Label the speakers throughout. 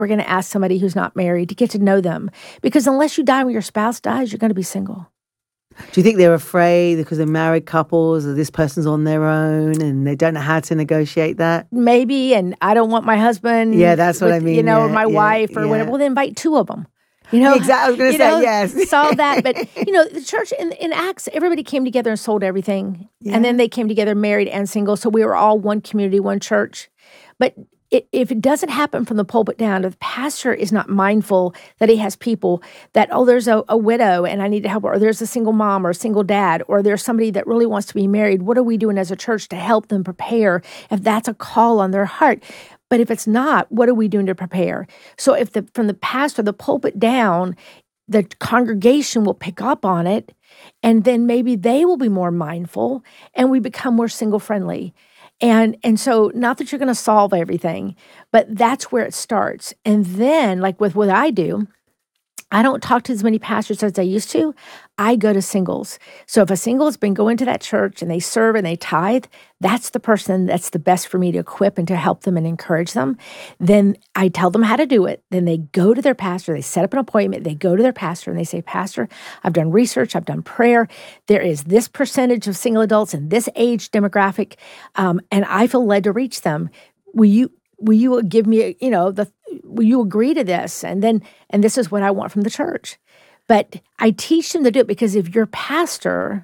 Speaker 1: we're going to ask somebody who's not married to get to know them. Because unless you die when your spouse dies, you're going to be single.
Speaker 2: Do you think they're afraid because they're married couples or this person's on their own and they don't know how to negotiate that?
Speaker 1: Maybe, and I don't want my husband.
Speaker 2: Yeah, that's what I mean.
Speaker 1: Or my wife or whatever. Well, then invite two of them.
Speaker 2: Exactly. I was going to say yes.
Speaker 1: Solve that. But, the church in Acts, everybody came together and sold everything. Yeah. And then they came together married and single. So we were all one community, one church. But if it doesn't happen from the pulpit down, if the pastor is not mindful that he has people that, there's a widow and I need to help her, or there's a single mom or a single dad, or there's somebody that really wants to be married, what are we doing as a church to help them prepare if that's a call on their heart? But if it's not, what are we doing to prepare? So if from the pastor, the pulpit down, the congregation will pick up on it, and then maybe they will be more mindful, and we become more single-friendly. And so not that you're going to solve everything, but that's where it starts. And then, like with what I do, I don't talk to as many pastors as I used to. I go to singles. So if a single has been going to that church and they serve and they tithe, that's the person that's the best for me to equip and to help them and encourage them. Then I tell them how to do it. Then they go to their pastor. They set up an appointment. They go to their pastor and they say, Pastor, I've done research. I've done prayer. There is this percentage of single adults in this age demographic, and I feel led to reach them. Will you give me, will you agree to this? And this is what I want from the church. But I teach them to do it because if your pastor,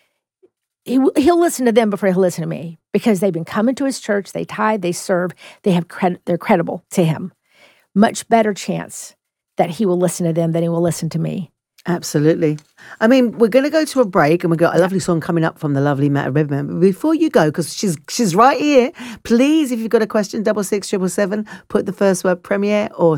Speaker 1: he'll listen to them before he'll listen to me because they've been coming to his church, they tithe, they serve, they're credible to him. Much better chance that he will listen to them than he will listen to me.
Speaker 2: Absolutely. I mean, we're going to go to a break and we've got a lovely song coming up from the lovely Matt Redman. But before you go, because she's right here, please, if you've got a question, 66777, put the first word Premier or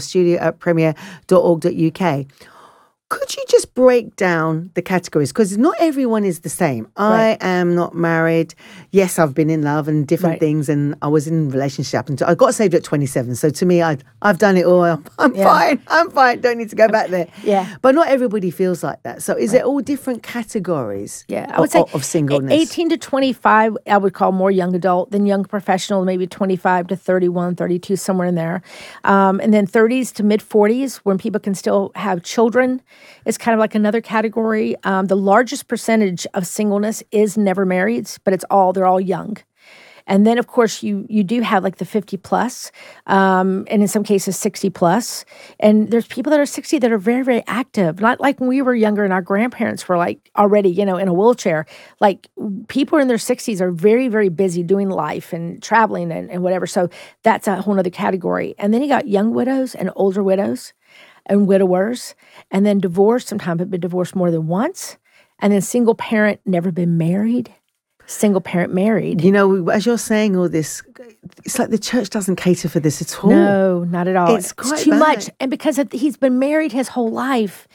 Speaker 2: studio@premier.org.uk. Could you just break down the categories? Because not everyone is the same. Right. I am not married. Yes, I've been in love and different things, and I was in a relationship. And I got saved at 27. So to me, I've done it all. I'm fine. I'm fine. Don't need to go back there.
Speaker 1: Yeah.
Speaker 2: But not everybody feels like that. So is it all different categories?
Speaker 1: Yeah, I would say
Speaker 2: of singleness?
Speaker 1: 18 to 25, I would call more young adult than young professional, maybe 25 to 31, 32, somewhere in there. And then 30s to mid 40s, when people can still have children. It's kind of like another category. The largest percentage of singleness is never marrieds, but they're all young. And then, of course, you do have like the 50 plus, and in some cases 60 plus. And there's people that are 60 that are very, very active. Not like when we were younger and our grandparents were like already, in a wheelchair. Like people in their 60s are very, very busy doing life and traveling and whatever. So that's a whole other category. And then you got young widows and older widows and widowers, and then divorced, sometimes have been divorced more than once, and then single parent, never been married, single parent married.
Speaker 2: As you're saying all this, it's like the church doesn't cater for this at all.
Speaker 1: No, not at all.
Speaker 2: It's quite
Speaker 1: too
Speaker 2: bad.
Speaker 1: much. And because he's been married his whole life,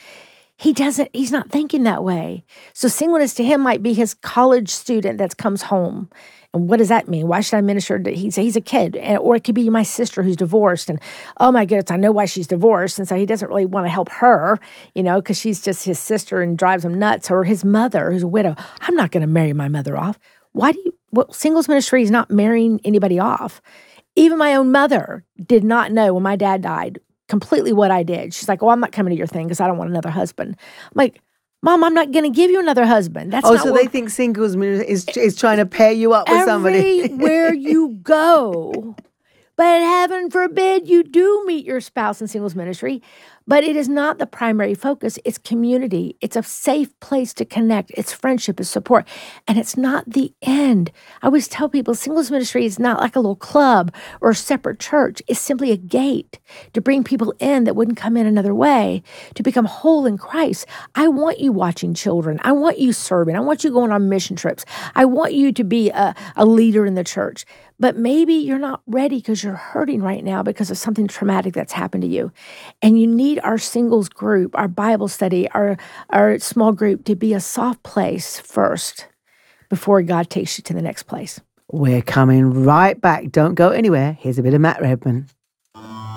Speaker 1: he's not thinking that way. So singleness to him might be his college student that comes home. And what does that mean? Why should I minister to he's a kid? Or it could be my sister who's divorced. And, oh my goodness, I know why she's divorced. And so he doesn't really want to help her, because she's just his sister and drives him nuts. Or his mother, who's a widow. I'm not going to marry my mother off. Singles ministry is not marrying anybody off. Even my own mother did not know when my dad died completely what I did. She's like, I'm not coming to your thing because I don't want another husband. I'm like, Mom, I'm not going to give you another husband. That's not
Speaker 2: so they think singles is trying to pair you up with somebody.
Speaker 1: Everywhere you go. But heaven forbid you do meet your spouse in singles ministry. But it is not the primary focus. It's community. It's a safe place to connect. It's friendship, it's support. And it's not the end. I always tell people singles ministry is not like a little club or a separate church. It's simply a gate to bring people in that wouldn't come in another way, to become whole in Christ. I want you watching children. I want you serving. I want you going on mission trips. I want you to be a leader in the church. But maybe you're not ready because you're hurting right now because of something traumatic that's happened to you. And you need our singles group, our Bible study, our small group to be a soft place first before God takes you to the next place.
Speaker 2: We're coming right back. Don't go anywhere. Here's a bit of Matt Redman.